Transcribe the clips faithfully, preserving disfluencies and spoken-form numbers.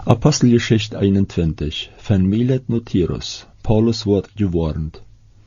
Apostelgeschichte eenentwintig, van Milet naar Tyrus. Paulus wordt gewarnt.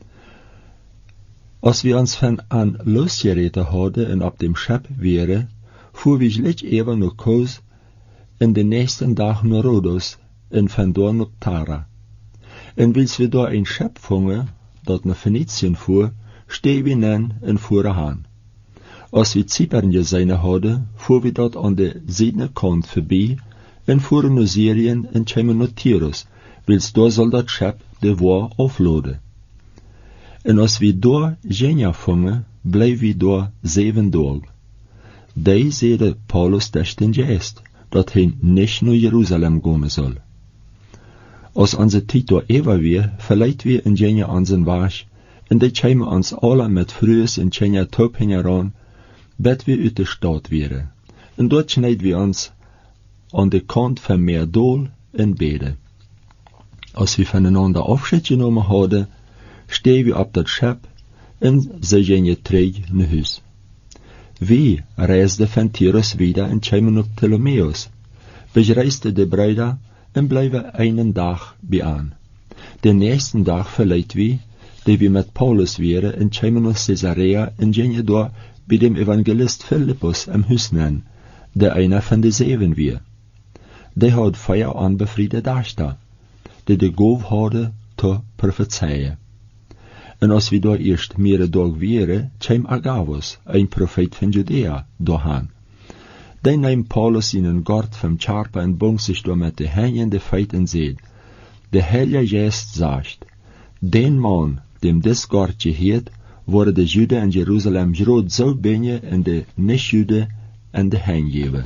Als wir uns van an losgereten hadden en op dem Schip wären, fuhr wir gleich even naar Kos en de nächsten dag naar Rhodos en vandoor naar Tara. En wils we daar een Schip vangen, dat naar Venetien fuhr, stehen wir nen en fuhren aan. Als wir Zypern gesehen hadden, fuhr wir dort an de Zuidkant voorbij en fuhren naar Syrien en kwamen naar Tyrus, wils daar zal dat Schip de waar afladen. En als we daar Genia vangen, blijven we daar zeven dagen. Die zeide Paulus tegen Geest, dat hij niet naar Jeruzalem komen zal. Als onze tijd daar even weer, verleiht we in Genia onze weg, en die kwamen ons alle met vroeges in Genia top hingeraan, bet we uit de stad wären. En dort schneid we ons aan de kant van Meerdol en beden. Als we voneinander afscheid genomen hadden, stehen wir op dat Schip en ze gingen terug naar huis. We reisden van Tyrus wieder en kwamen naar Ptolemeus. We reisden de bruiden en blijven een dag bij aan. De nächsten dag verleiht we, die we met Paulus wären en kwamen naar Caesarea en gingen daar bij dem Evangelist Philippus am huis nennen, der einer van de zeven weer. Die had feier aanbevriede dachten, die de goof hadden te prophezeien. En als we daar eerst meerdere dag wären, kwam Agabus, een profeet van Judea, doorheen. Die neemt Paulus in een gord van Charpa en bong zich door met de hangende feit en zeid, de Heilige Geest zegt, den man, dem des gord geheert, worden de Juden in Jeruzalem groot zo binnen en de niet-Juden en de heengeven.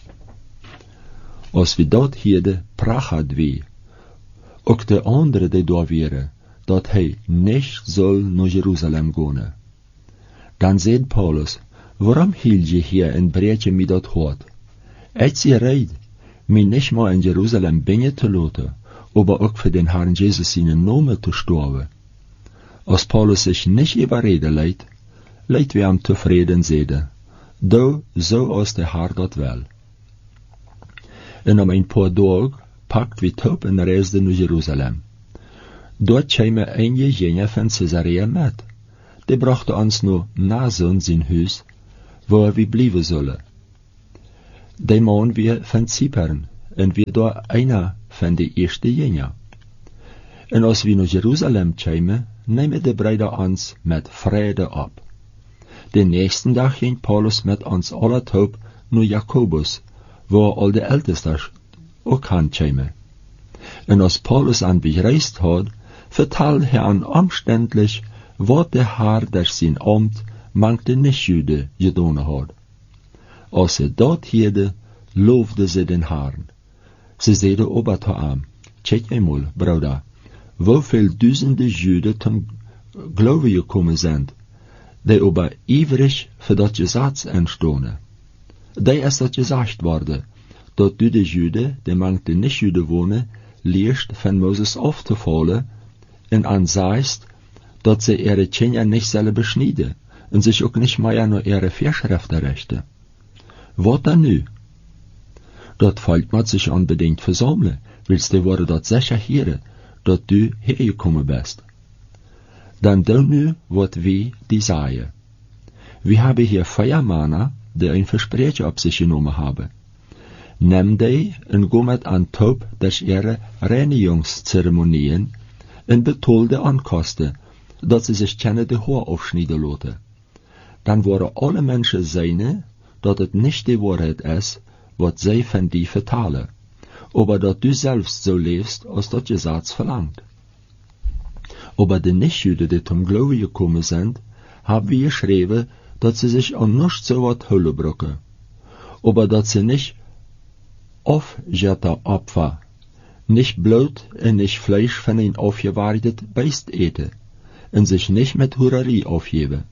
Als we dat hielden, prachat we, ook de anderen die daar waren, dat hij niet zal naar Jeruzalem gaan. Dan zei Paulus, waarom hield je hier en breed je mij dat hart? Het is reid, mij niet maar in Jeruzalem binnen te laten, maar ook voor den Herrn Jezus in een naam te sterven. Als Paulus zich niet überreden leidt, leidt we hem tevreden zeden, do zo als de Herr dat wel. En om een paar dagen pakt we top en reisden naar Jeruzalem. Dort kwamen einige Genia van Caesarea met. Die brachten ons naar Nason zijn huis, waar we blijven zullen. Die man weer van Zypern, en weer daar einer van de eerste Genia. En als we naar Jeruzalem kwamen, nemen de bruiden ons met vrede op. De nächsten dag ging Paulus met ons alle top naar Jacobus, waar al de ältestes ook aan kwamen. En als Paulus aan bereist had, vertelde hij aan omständlich, wat de Herr der zijn ambt mank de nicht-Jude gedaan had. Als ze dat hielden, loofden ze den Herrn. Ze zeiden ober te hem, check eenmaal, bruder, hoeveel duizenden Juden ten Glaube gekomen zijn, die ober ivrig voor dat gezag entstonden. Die is dat gezegd worden, dat du de Juden, die mank de nicht-Jude wonen, leerst van Moses af te vallen, en aanzeist, dat ze ihre Kinder nicht zullen beschneiden, en zich ook nicht meer naar ihre Verschriften richten. Wat dan nu? Dat valt met zich unbedingt versammeln, willst du worden dat sicher hören, dat du hergekommen bist. Dan doe nu wat we die sagen. Wir haben hier vier Männer, die ein Versprechen auf sich genommen haben. Nimm die und go mit an top durch ihre Reinigungszeremonien en betolde ankosten, dat ze zich kennen de Haar aufschneiden laten. Dan worden alle mensen zijn, dat het niet de waarheid is, wat zij van die vertalen, aber dat du selbst so lebst, als dat je Satz verlangt. Aber de nicht-Juden, die zum Glauben gekommen sind, haben wir geschrieben, dat ze sich an nichts so wat hullen brocken, aber dat ze nicht aufgetter Opfer, nicht Blut en nicht Fleisch von ein aufgewartet Beist eten, en sich nicht mit Hurerie aufgeben.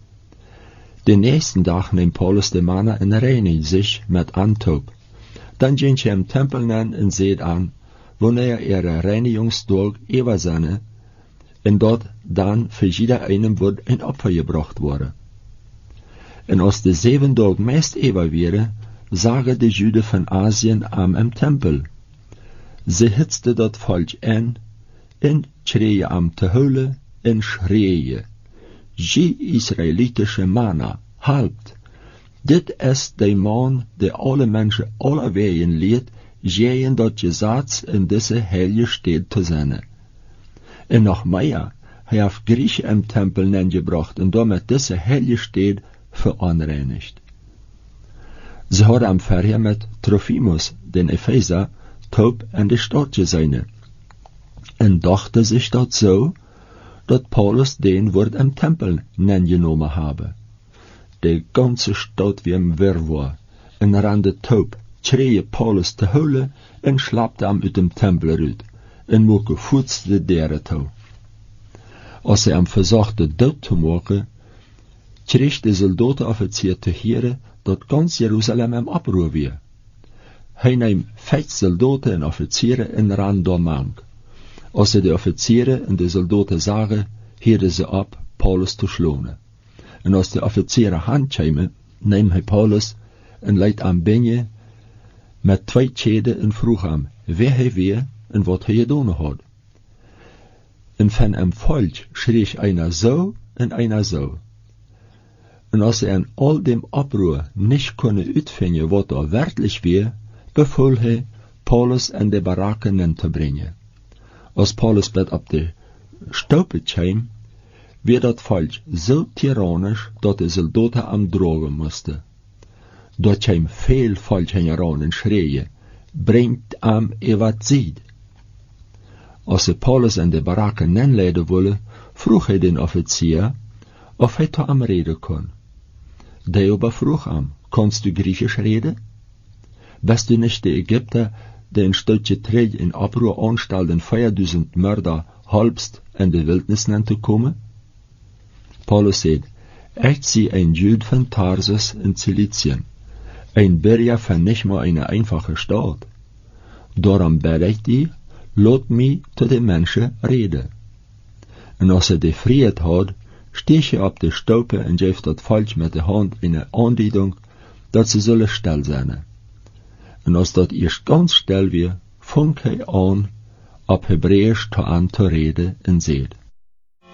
Den nächsten Tag nimmt Paulus de Männer en reinigt sich mit Antop. Dann ging er im Tempel nen en seht an, wo er ihre Reinigungsdag übersehne, en dort dann für jeder einem wird ein Opfer gebracht worden. En als de zeven Tage meist über wäre, sagen die Juden von Asien am im Tempel, Ze hitste dat volk aan, en schreeën am te huilen, en schreeën. Je Israelitische manna, halbt. Dit is de man, de alle mensen alle wegen leert, jeën dat gezats in deze heilige stad te zijn. En nog meer, hij heeft Griechen im Tempel neergebracht en damit deze heilige stad veronreinigt. Ze hadden am verre met Trophimus, den Epheser, taub an de stad gezien. En dachte sich dat zo, dat Paulus den wordt im Tempel neergenomen hebben. De ganze stad wie im Wirrwarr, en rande taub, schreeën Paulus te huilen en slapte hem uit dem Tempel uit, en moeke voets de deuren toe. Als hij hem verzochte dood te maken, kreeg de soldatenofficier te horen dat ganz Jeruzalem hem oproer weer. Hij nam vijf soldaten en officieren en ran door mank. Als de officieren en de soldaten zagen, hielden ze op Paulus te slaan. En als de officieren handkwamen, nam hij Paulus en leid aan binnen met twee tjeden en vroeg hem wie hij weer en wat hij gedaan had. En van hem volk schreef einer zo en einer zo. En als hij aan al dem oproer niet kon uitvinden wat er werkelijk weer, beval hij Paulus in de barakken in te brengen. Als Paulus bet op de stopen kwam, werd dat volk zo tyrannisch dat de soldaten hem drogen moesten. Dort kwam veel volk heran en schreeën, brengt hem wat ziet. Als ze Paulus in de barakken inleiden willen, vroeg hij den officier of hij tot hem reden kon. Der aber vroeg hem, kannst du Griechisch reden? Bist du nicht der Ägypter, der in stolze Trill in Abruhr anstalten vierduizend Mörder halbst in de Wildnis te komen? Paulus sagt, ich zie ein Jude von Tarsus in Cilicien, ein Bürger von nicht mal einer einfachen Stadt. Darum bereit ich, laat mich zu den Menschen reden. Und als er die Freiheit hat, steeg je op de stopen en geeft dat volk met de hand een aanduiding dat ze zullen stil zijn. En als dat eerst ganz stil weer, vangt hij aan op Hebräisch te aan te reden en zegt,